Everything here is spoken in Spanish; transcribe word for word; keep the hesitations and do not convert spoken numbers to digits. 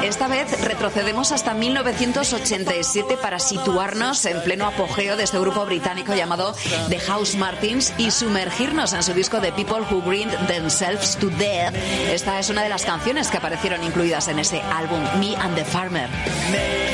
Esta vez retrocedemos hasta mil novecientos ochenta y siete para situarnos en pleno apogeo de este grupo británico llamado The House Martins y sumergirnos en su disco The People Who Grind Themselves to Death. Esta es una de las canciones que aparecieron incluidas en ese álbum, Me and the Farmer.